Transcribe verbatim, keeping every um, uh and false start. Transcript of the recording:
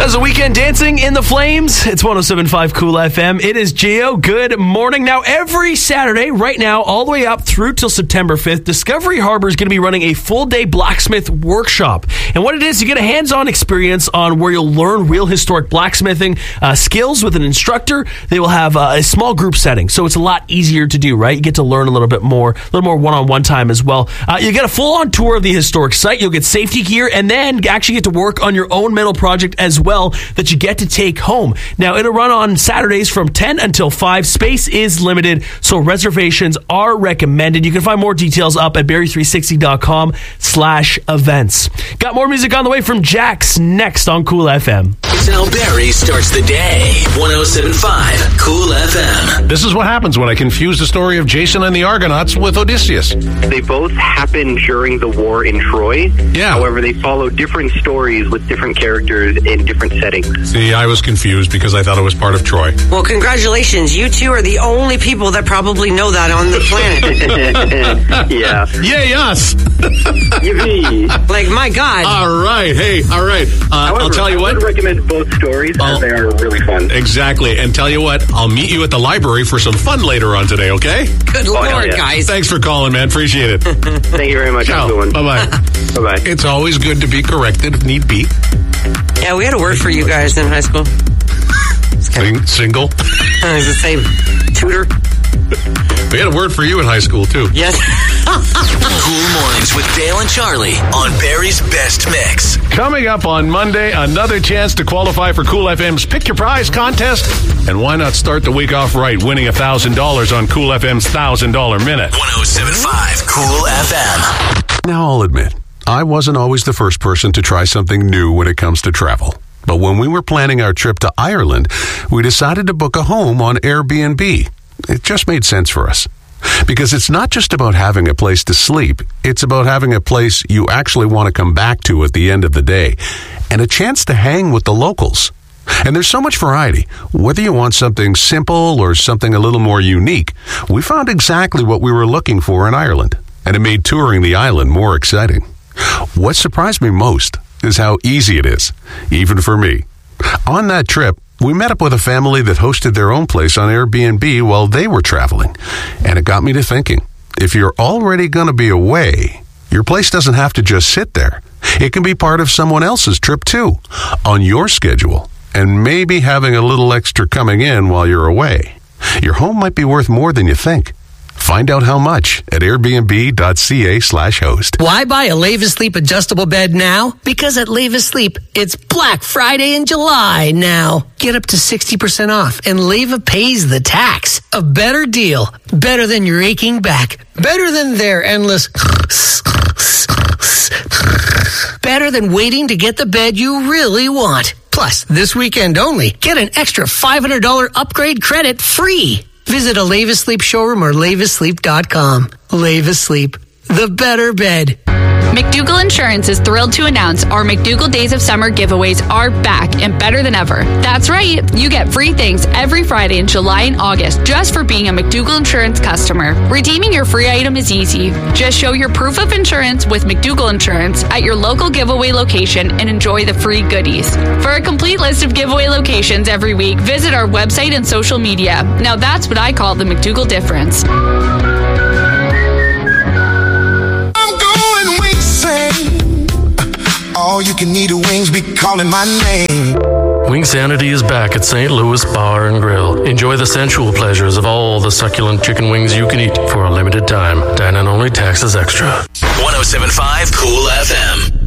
How's the weekend dancing in the flames? It's one oh seven point five Cool F M. It is Gio. Good morning. Now, every Saturday, right now, all the way up through till September fifth, Discovery Harbor is going to be running a full-day blacksmith workshop. And what it is, you get a hands-on experience on where you'll learn real historic blacksmithing uh, skills with an instructor. They will have uh, a small group setting, so it's a lot easier to do, right? You get to learn a little bit more, a little more one-on-one time as well. Uh, you get a full-on tour of the historic site. You'll get safety gear, and then actually get to work on your own metal project as well that you get to take home. Now, it'll run on Saturdays from ten until five. Space is limited, so reservations are recommended. You can find more details up at berry three sixty dot com slash events. Got more music on the way from Jax next on Cool F M. It's how Barry starts the day. one oh seven point five Cool F M. This is what happens when I confuse the story of Jason and the Argonauts with Odysseus. They both happened during the war in Troy. Yeah. However, they follow different stories with different characters in different settings. See, I was confused because I thought it was part of Troy. Well, congratulations. You two are the only people that probably know that on the planet. Yeah. Yay, us! Yippee. Like, my God. All right. Hey, all right. Uh, However, I'll tell you I what. would recommend both stories I'll, as they are really fun. Exactly. And tell you what, I'll meet you at the library for some fun later on today, okay? Good Oh, Lord, yeah. guys. Thanks for calling, man. Appreciate it. Thank you very much. Have a good one. Bye-bye. Bye-bye. It's always good to be corrected if need be. Yeah, we had a word for you guys in high school. Sing, single. I was the same. Tutor. We had a word for you in high school, too. Yes. Cool Mornings with Dale and Charlie on Barry's Best Mix. Coming up on Monday, another chance to qualify for Cool F M's Pick Your Prize contest. And why not start the week off right, winning one thousand dollars on Cool F M's one thousand dollars Minute? one oh seven point five Cool F M. Now, I'll admit, I wasn't always the first person to try something new when it comes to travel. But when we were planning our trip to Ireland, we decided to book a home on Airbnb. It just made sense for us. Because it's not just about having a place to sleep, it's about having a place you actually want to come back to at the end of the day, and a chance to hang with the locals. And there's so much variety. Whether you want something simple or something a little more unique, we found exactly what we were looking for in Ireland, and it made touring the island more exciting. What surprised me most is how easy it is, even for me. On that trip, we met up with a family that hosted their own place on Airbnb while they were traveling. And it got me to thinking, if you're already going to be away, your place doesn't have to just sit there. It can be part of someone else's trip too, on your schedule, and maybe having a little extra coming in while you're away. Your home might be worth more than you think. Find out how much at airbnb.ca slash host. Why buy a Lave Asleep adjustable bed now? Because at Lave Asleep, it's Black Friday in July now. Get up to sixty percent off and Lave pays the tax. A better deal. Better than your aching back. Better than their endless... Better than waiting to get the bed you really want. Plus, this weekend only, get an extra five hundred dollars upgrade credit free. Visit a Lave Asleep showroom or lave asleep dot com. Lave Asleep, the better bed. McDougall Insurance is thrilled to announce our McDougall Days of Summer giveaways are back and better than ever. That's right, you get free things every Friday in July and August just for being a McDougall Insurance customer. Redeeming your free item is easy. Just show your proof of insurance with McDougall Insurance at your local giveaway location and enjoy the free goodies. For a complete list of giveaway locations every week, visit our website and social media. Now that's what I call the McDougall difference. All you can eat of wings be calling my name. Wingsanity is back at Saint Louis Bar and Grill. Enjoy the sensual pleasures of all the succulent chicken wings you can eat for a limited time. Dine-in only, taxes extra. one oh seven point five Cool F M.